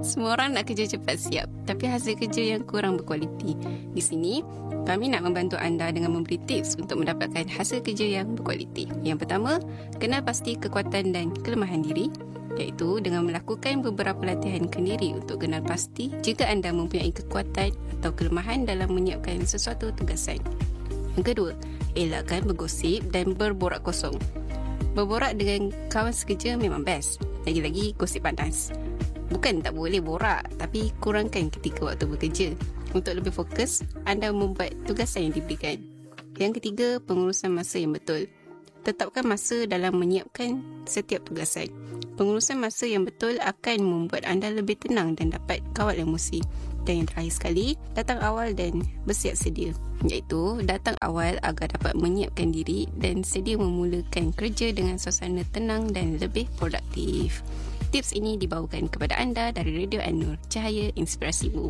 Semua orang nak kerja cepat siap, tapi hasil kerja yang kurang berkualiti. Di sini, kami nak membantu anda dengan memberi tips untuk mendapatkan hasil kerja yang berkualiti. Yang pertama, kenal pasti kekuatan dan kelemahan diri, iaitu dengan melakukan beberapa latihan kendiri untuk kenal pasti jika anda mempunyai kekuatan atau kelemahan dalam menyiapkan sesuatu tugasan. Yang kedua, elakkan bergosip dan berborak kosong. Berborak dengan kawan sekerja memang best, lagi-lagi gosip panas. Bukan tak boleh borak, tapi kurangkan ketika waktu bekerja. Untuk lebih fokus, anda membuat tugasan yang diberikan. Yang ketiga, pengurusan masa yang betul. Tetapkan masa dalam menyiapkan setiap tugasan. Pengurusan masa yang betul akan membuat anda lebih tenang dan dapat kawal emosi. Dan yang terakhir sekali, datang awal dan bersiap sedia. Iaitu, datang awal agar dapat menyiapkan diri dan sedia memulakan kerja dengan suasana tenang dan lebih produktif. Tips ini dibawakan kepada anda dari Radio An-Nur, cahaya inspirasimu.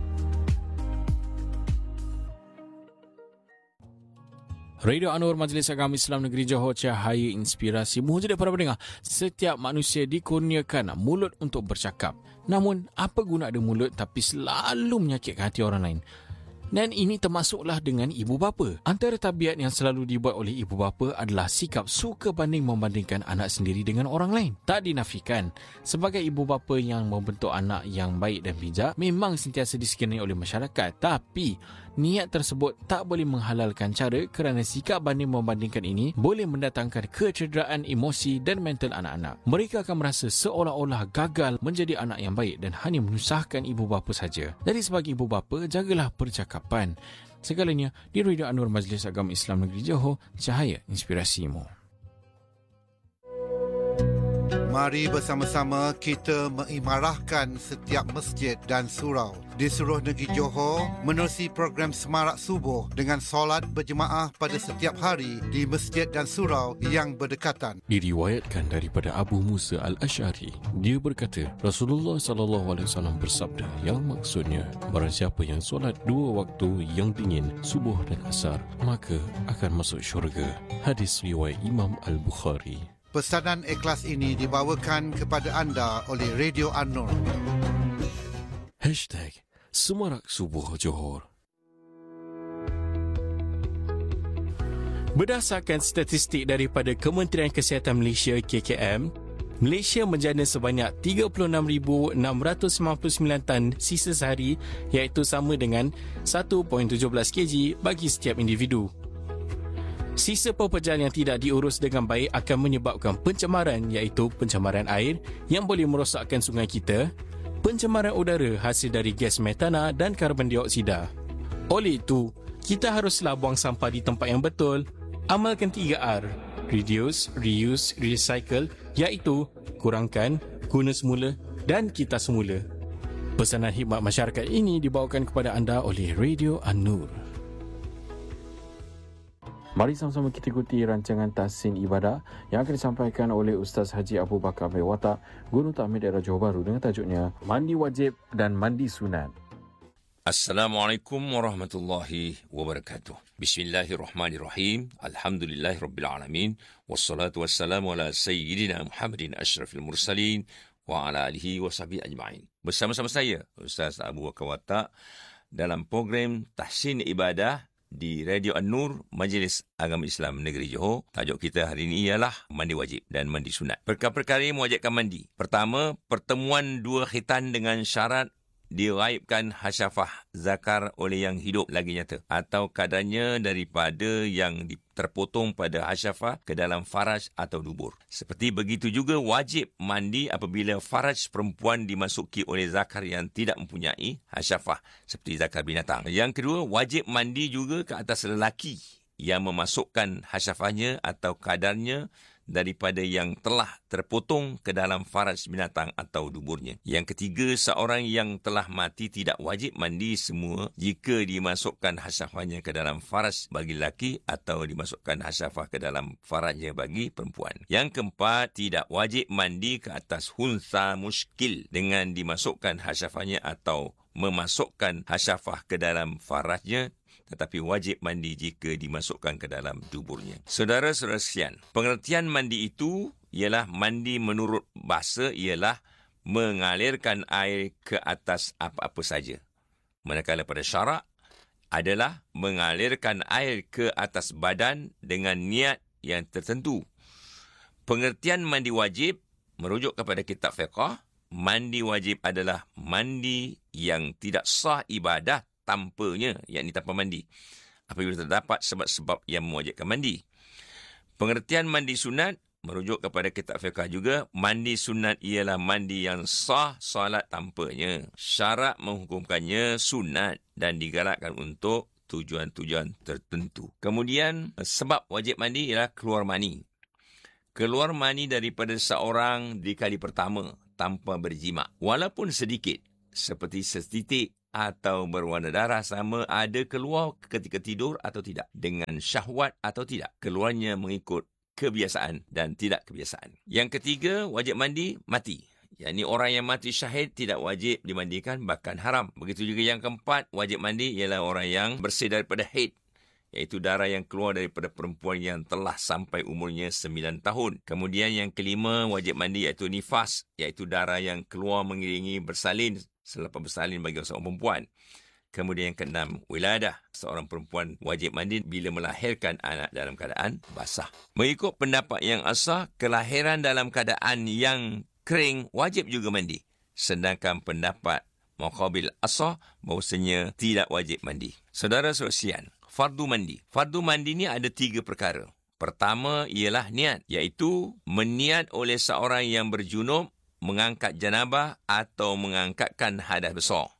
Radio An-Nur, Majlis Agama Islam Negeri Johor, cahaya inspirasimu. Jadi para pendengar, setiap manusia dikurniakan mulut untuk bercakap. Namun, apa guna ada mulut tapi selalu menyakitkan hati orang lain? Dan ini termasuklah dengan ibu bapa. Antara tabiat yang selalu dibuat oleh ibu bapa adalah sikap suka banding membandingkan anak sendiri dengan orang lain. Tak dinafikan, sebagai ibu bapa yang membentuk anak yang baik dan bijak memang sentiasa disekeni oleh masyarakat. Tapi, niat tersebut tak boleh menghalalkan cara kerana sikap banding membandingkan ini boleh mendatangkan kecederaan emosi dan mental anak-anak. Mereka akan merasa seolah-olah gagal menjadi anak yang baik dan hanya menyusahkan ibu bapa saja. Jadi sebagai ibu bapa, jagalah percakapan. Segalanya di Radio An-Nur, Majlis Agama Islam Negeri Johor, cahaya inspirasimu. Mari bersama-sama kita mengimarahkan setiap masjid dan surau di seluruh negeri Johor menerusi program Semarak Subuh dengan solat berjemaah pada setiap hari di masjid dan surau yang berdekatan. Diriwayatkan daripada Abu Musa Al-Asy'ari, dia berkata, Rasulullah SAW bersabda, yang maksudnya, barang siapa yang solat 2 waktu yang dingin, subuh dan asar, maka akan masuk syurga. Hadis riwayat Imam Al-Bukhari. Pesanan ikhlas ini dibawakan kepada anda oleh Radio An-Nur. #Semarak Subuh Johor. Berdasarkan statistik daripada Kementerian Kesihatan Malaysia KKM, Malaysia menjana sebanyak 36,699 tan sisa sehari, iaitu sama dengan 1.17 kg bagi setiap individu. Sisa pepejal yang tidak diurus dengan baik akan menyebabkan pencemaran, iaitu pencemaran air yang boleh merosakkan sungai kita, pencemaran udara hasil dari gas metana dan karbon dioksida. Oleh itu, kita haruslah buang sampah di tempat yang betul. Amalkan 3R, reduce, reuse, recycle, iaitu kurangkan, guna semula dan kita semula. Pesanan khidmat masyarakat ini dibawakan kepada anda oleh Radio An-Nur. Mari sama-sama kita ikuti rancangan Tahsin Ibadah yang akan disampaikan oleh Ustaz Haji Abu Bakar Abdul Watak, Guru Takmir Daerah Johor Bahru, dengan tajuknya Mandi Wajib dan Mandi Sunat. Assalamualaikum warahmatullahi wabarakatuh. Bismillahirrahmanirrahim. Alhamdulillahirrabbilalamin. Wassalatu wassalamu ala sayyidina Muhammadin asyrafil mursalin wa ala alihi wa sahbihi ajma'in. Bersama-sama saya, Ustaz Abu Bakar Watak, dalam program Tahsin Ibadah di Radio An-Nur, Majlis Agama Islam Negeri Johor. Tajuk kita hari ini ialah mandi wajib dan mandi sunat. Perkara-perkara yang mewajibkan mandi. Pertama, pertemuan dua khitan dengan syarat diraibkan hasyafah zakar oleh yang hidup lagi nyata, atau kadarnya daripada yang terpotong pada hasyafah ke dalam faraj atau dubur. Seperti begitu juga wajib mandi apabila faraj perempuan dimasuki oleh zakar yang tidak mempunyai hasyafah, seperti zakar binatang. Yang kedua, wajib mandi juga ke atas lelaki yang memasukkan hasyafahnya atau kadarnya daripada yang telah terpotong ke dalam faraj binatang atau duburnya. Yang ketiga, seorang yang telah mati tidak wajib mandi semua jika dimasukkan hasyafahnya ke dalam faraj bagi lelaki atau dimasukkan hasyafah ke dalam farajnya bagi perempuan. Yang keempat, tidak wajib mandi ke atas hunsa muskil dengan dimasukkan hasyafahnya atau memasukkan hasyafah ke dalam farajnya, tetapi wajib mandi jika dimasukkan ke dalam duburnya. Saudara-saudara sekalian, pengertian mandi itu ialah mandi menurut bahasa ialah mengalirkan air ke atas apa-apa saja. Manakala pada syarak adalah mengalirkan air ke atas badan dengan niat yang tertentu. Pengertian mandi wajib merujuk kepada kitab fiqh. Mandi wajib adalah mandi yang tidak sah ibadah tanpanya, yakni tanpa mandi, apabila terdapat sebab-sebab yang mewajibkan mandi. Pengertian mandi sunat merujuk kepada kitab fiqh juga. Mandi sunat ialah mandi yang sah solat tanpanya. Syarak menghukumkannya sunat dan digalakkan untuk tujuan-tujuan tertentu. Kemudian, sebab wajib mandi ialah keluar mani. Keluar mani daripada seorang di kali pertama tanpa berjima, walaupun sedikit, seperti setitik atau berwarna darah, sama ada keluar ketika tidur atau tidak, dengan syahwat atau tidak. Keluarnya mengikut kebiasaan dan tidak kebiasaan. Yang ketiga, wajib mandi mati. Yakni orang yang mati syahid tidak wajib dimandikan, bahkan haram. Begitu juga yang keempat, wajib mandi ialah orang yang bersih daripada haid, iaitu darah yang keluar daripada perempuan yang telah sampai umurnya 9 tahun. Kemudian yang kelima, wajib mandi iaitu nifas, iaitu darah yang keluar mengiringi bersalin selepas bersalin bagi seorang perempuan. Kemudian yang keenam, wiladah. Seorang perempuan wajib mandi bila melahirkan anak dalam keadaan basah. Mengikut pendapat yang asah, kelahiran dalam keadaan yang kering wajib juga mandi. Sedangkan pendapat muqabil asah bahawasanya tidak wajib mandi. Saudara-saudara sekalian, fardu mandi. Fardu mandi ni ada 3 perkara. Pertama ialah niat, iaitu meniat oleh seorang yang berjunub mengangkat janabah atau mengangkatkan hadas besar,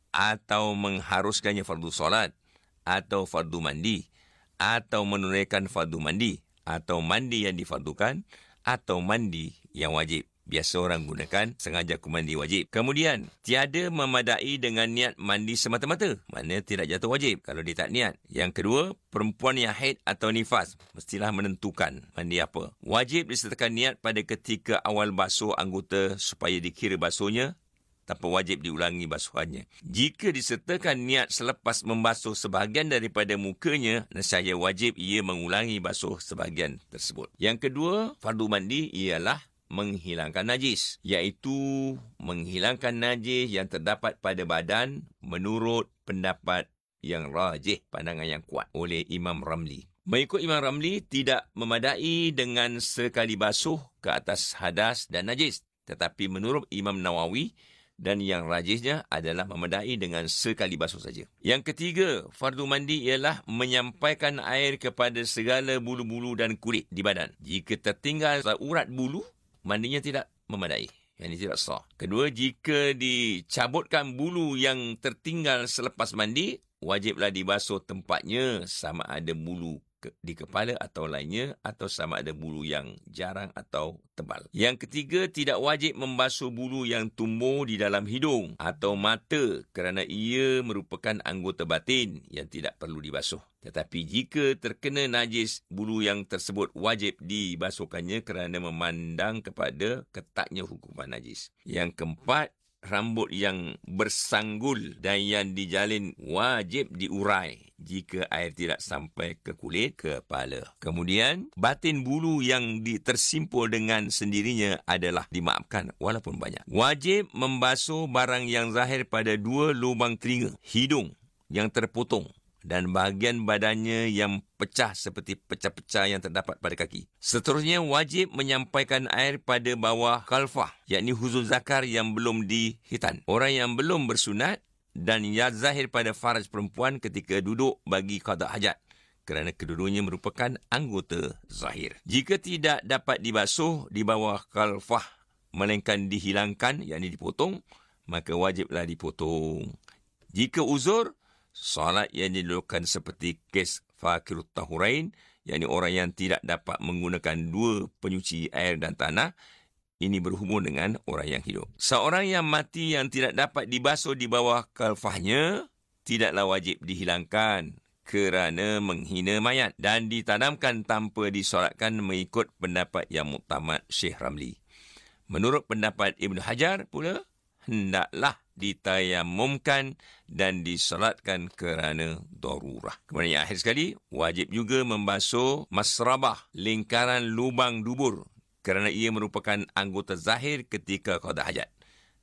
atau mengharuskannya fardu solat, atau fardu mandi, atau menunaikan fardu mandi, atau mandi yang difardukan, atau mandi yang wajib. Biasa orang gunakan sengaja aku mandi wajib. Kemudian, tiada memadai dengan niat mandi semata-mata. Maknanya tidak jatuh wajib kalau dia tak niat. Yang kedua, perempuan yang haid atau nifas mestilah menentukan mandi apa. Wajib disertakan niat pada ketika awal basuh anggota supaya dikira basuhnya, tanpa wajib diulangi basuhannya. Jika disertakan niat selepas membasuh sebahagian daripada mukanya, nescaya wajib ia mengulangi basuh sebahagian tersebut. Yang kedua, fardu mandi ialah menghilangkan najis, iaitu menghilangkan najis yang terdapat pada badan menurut pendapat yang rajih, pandangan yang kuat oleh Imam Ramli. Mengikut Imam Ramli, tidak memadai dengan sekali basuh ke atas hadas dan najis. Tetapi menurut Imam Nawawi dan yang rajihnya adalah memadai dengan sekali basuh saja. Yang ketiga, fardu mandi ialah menyampaikan air kepada segala bulu-bulu dan kulit di badan. Jika tertinggal urat bulu, mandinya tidak memadai. Yang ini tidak sah. Kedua, jika dicabutkan bulu yang tertinggal selepas mandi, wajiblah dibasuh tempatnya, sama ada bulu di kepala atau lainnya, atau sama ada bulu yang jarang atau tebal. Yang ketiga, tidak wajib membasuh bulu yang tumbuh di dalam hidung atau mata kerana ia merupakan anggota batin yang tidak perlu dibasuh. Tetapi jika terkena najis, bulu yang tersebut wajib dibasuhkannya kerana memandang kepada ketatnya hukuman najis. Yang keempat, rambut yang bersanggul dan yang dijalin wajib diurai jika air tidak sampai ke kulit kepala. Kemudian, batin bulu yang tersimpul dengan sendirinya adalah dimaafkan walaupun banyak. Wajib membasuh barang yang zahir pada 2 lubang telinga, hidung yang terpotong, dan bahagian badannya yang pecah seperti pecah-pecah yang terdapat pada kaki. Seterusnya, wajib menyampaikan air pada bawah khalfah, yakni huzul zakar yang belum dihitan. Orang yang belum bersunat dan yang zahir pada faraj perempuan ketika duduk bagi qada hajat, kerana kedudukannya merupakan anggota zahir. Jika tidak dapat dibasuh di bawah khalfah, melainkan dihilangkan, yakni dipotong, maka wajiblah dipotong. Jika uzur, solat yang dilakukan seperti kes fakirut tahurain, yakni orang yang tidak dapat menggunakan 2 penyuci air dan tanah, ini berhubung dengan orang yang hidup. Seorang yang mati yang tidak dapat dibasuh di bawah kalfahnya, tidaklah wajib dihilangkan kerana menghina mayat dan ditanamkan tanpa disolatkan mengikut pendapat yang muktamad Syekh Ramli. Menurut pendapat Ibn Hajar pula, hendaklah ditayamumkan dan disolatkan kerana darurah. Kemudian yang akhir sekali, wajib juga membasuh masrabah, lingkaran lubang dubur, kerana ia merupakan anggota zahir ketika qada hajat.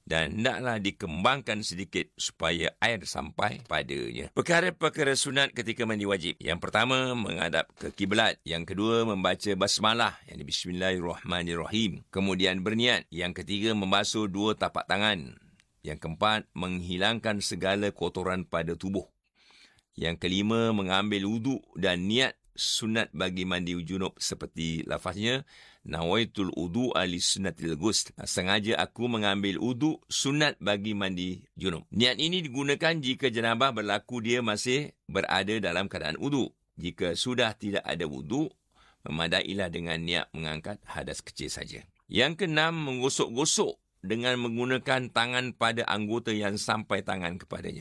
dan hendaklah dikembangkan sedikit supaya air sampai padanya. Perkara-perkara sunat ketika mandi wajib. Yang pertama, menghadap ke kiblat. Yang kedua, membaca basmalah, yang Bismillahirrahmanirrahim. Kemudian berniat. Yang ketiga, membasuh 2 tapak tangan. Yang keempat, menghilangkan segala kotoran pada tubuh. Yang kelima, mengambil wuduk dan niat sunat bagi mandi junub seperti lafaznya, nawaitul wudu'a li sunnatil ghusl. Sengaja aku mengambil wuduk sunat bagi mandi junub. Niat ini digunakan jika jenabah berlaku dia masih berada dalam keadaan wuduk. Jika sudah tidak ada wuduk, memadailah dengan niat mengangkat hadas kecil saja. Yang keenam, menggosok-gosok dengan menggunakan tangan pada anggota yang sampai tangan kepadanya.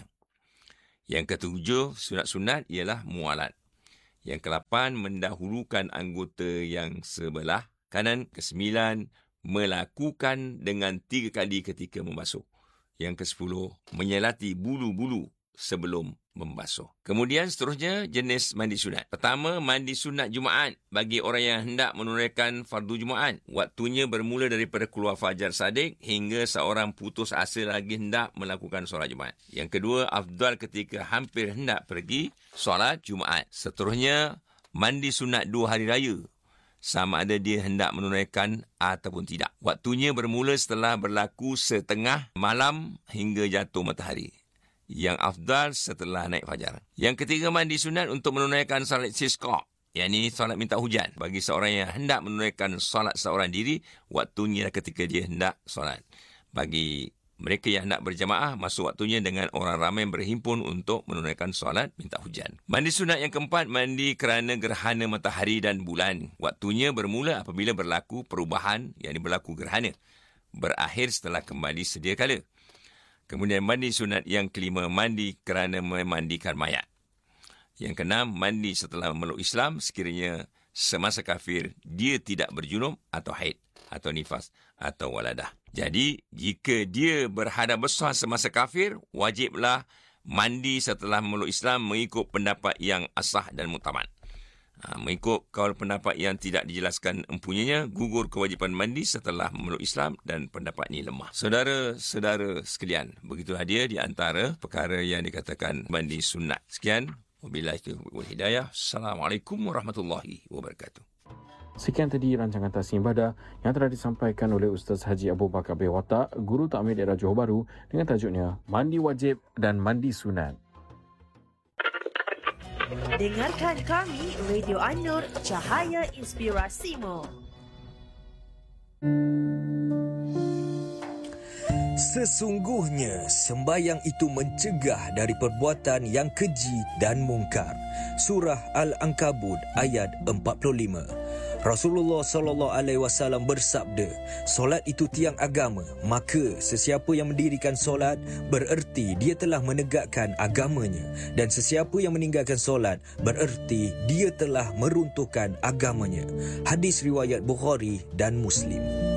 Yang ketujuh, sunat-sunat ialah mualat. Yang ke-8, mendahulukan anggota yang sebelah kanan. Ke-9, melakukan dengan 3 kali ketika membasuh. Yang ke-10, menyelati bulu-bulu sebelum membasuh. Kemudian seterusnya, jenis mandi sunat. Pertama, mandi sunat Jumaat bagi orang yang hendak menunaikan fardu Jumaat. Waktunya bermula daripada keluar fajar sadiq hingga seorang putus asa lagi hendak melakukan solat Jumaat. Yang kedua, afdal ketika hampir hendak pergi solat Jumaat. Seterusnya, mandi sunat 2 hari raya, sama ada dia hendak menunaikan ataupun tidak. Waktunya bermula setelah berlaku setengah malam hingga jatuh matahari. Yang afdal setelah naik fajar. Yang ketiga, mandi sunat untuk menunaikan salat istisqa, yakni salat minta hujan. Bagi seorang yang hendak menunaikan salat seorang diri, waktunya ketika dia hendak salat. Bagi mereka yang hendak berjamaah, masuk waktunya dengan orang ramai berhimpun untuk menunaikan salat minta hujan. Mandi sunat yang keempat, mandi kerana gerhana matahari dan bulan. Waktunya bermula apabila berlaku perubahan, yakni berlaku gerhana, berakhir setelah kembali sedia kala. Kemudian mandi sunat yang kelima, mandi kerana memandikan mayat. Yang keenam, mandi setelah memeluk Islam sekiranya semasa kafir dia tidak berjunub atau haid atau nifas atau waladah. Jadi, jika dia berhadas besar semasa kafir, wajiblah mandi setelah memeluk Islam mengikut pendapat yang asah dan muktamad. Mengikut kaul pendapat yang tidak dijelaskan empunyanya, gugur kewajipan mandi setelah memeluk Islam dan pendapat ini lemah. Saudara-saudara sekalian, begitulah dia di antara perkara yang dikatakan mandi sunat. Sekian, wabillahi taufiq wal hidayah. Assalamualaikum warahmatullahi wabarakatuh. Sekian tadi rancangan Tasnim Ibadah yang telah disampaikan oleh Ustaz Haji Abu Bakar bin Watak, Guru Takmir Daerah Johor Bahru, dengan tajuknya Mandi Wajib dan Mandi Sunat. Dengarkan kami, Radio An-Nur, Cahaya Inspirasimu. Sesungguhnya sembahyang itu mencegah dari perbuatan yang keji dan mungkar. Surah Al-Ankabut ayat 45. Rasulullah SAW bersabda, solat itu tiang agama, maka sesiapa yang mendirikan solat bererti dia telah menegakkan agamanya, dan sesiapa yang meninggalkan solat bererti dia telah meruntuhkan agamanya. Hadis riwayat Bukhari dan Muslim.